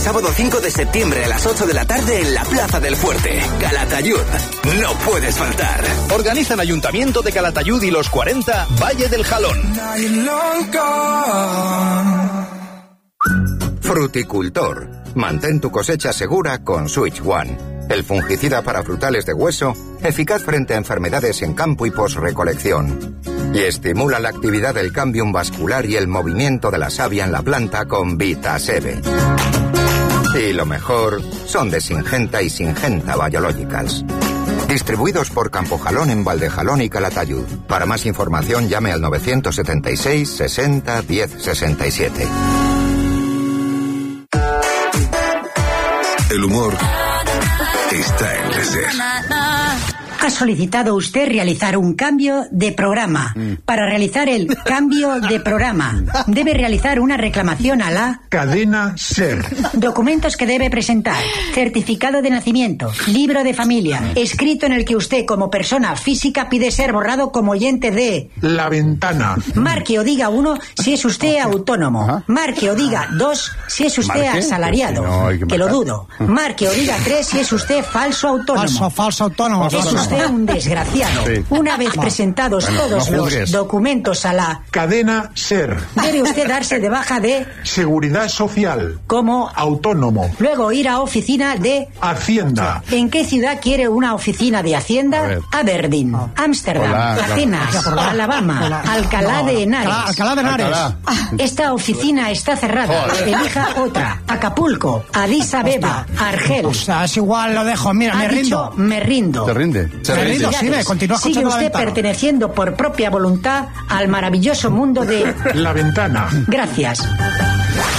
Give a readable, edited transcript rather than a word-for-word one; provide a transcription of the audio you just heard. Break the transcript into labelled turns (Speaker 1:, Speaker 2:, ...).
Speaker 1: Sábado 5 de septiembre a las 8 de la tarde en la Plaza del Fuerte. Calatayud. No puedes faltar.
Speaker 2: Organizan Ayuntamiento de Calatayud y los 40 Valle del Jalón.
Speaker 3: Fruticultor. Mantén tu cosecha segura con Switch One. El fungicida para frutales de hueso, eficaz frente a enfermedades en campo y posrecolección. Y estimula la actividad del cámbium vascular y el movimiento de la savia en la planta con Vitasebe. Y lo mejor, son de Syngenta y Syngenta Biologicals. Distribuidos por Campojalón en Valdejalón y Calatayud. Para más información llame al 976 60 10 67.
Speaker 4: El humor está en la SER.
Speaker 5: Ha solicitado usted realizar un cambio de programa. Para realizar el cambio de programa, debe realizar una reclamación a la
Speaker 6: cadena SER.
Speaker 5: Documentos que debe presentar: certificado de nacimiento, libro de familia, escrito en el que usted como persona física pide ser borrado como oyente de
Speaker 6: La Ventana.
Speaker 5: Marque o diga 1 si es usted autónomo. Marque o diga 2 si es usted asalariado. Que lo dudo. Marque o diga 3 si es usted falso autónomo.
Speaker 7: Falso autónomo.
Speaker 5: Es usted un desgraciado. Una vez presentados todos los documentos a la
Speaker 6: cadena SER,
Speaker 5: debe usted darse de baja de
Speaker 6: Seguridad Social
Speaker 5: como
Speaker 6: autónomo.
Speaker 5: Luego ir a oficina de
Speaker 6: Hacienda.
Speaker 5: ¿En qué ciudad quiere una oficina de Hacienda? Aberdeen, Ámsterdam, Atenas, Alabama, Alcalá de Henares.
Speaker 7: Alcalá de Henares.
Speaker 5: Esta oficina está cerrada. Elija otra. Acapulco, Addis Abeba, Argel.
Speaker 7: O sea, es igual, lo dejo. Mira, me rindo.
Speaker 5: Me rindo.
Speaker 8: ¿Te rinde?
Speaker 5: Sigue usted perteneciendo por propia voluntad al maravilloso mundo de
Speaker 6: La Ventana.
Speaker 5: Gracias.